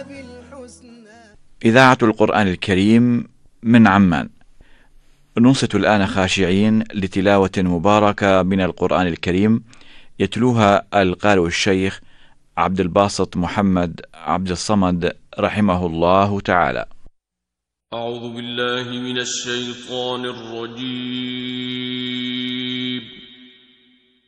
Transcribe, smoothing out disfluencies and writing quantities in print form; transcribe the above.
إذاعة القرآن الكريم من عمان، ننصت الآن خاشعين لتلاوة مباركة من القرآن الكريم يتلوها القارئ الشيخ عبد الباسط محمد عبد الصمد رحمه الله تعالى. أعوذ بالله من الشيطان الرجيم.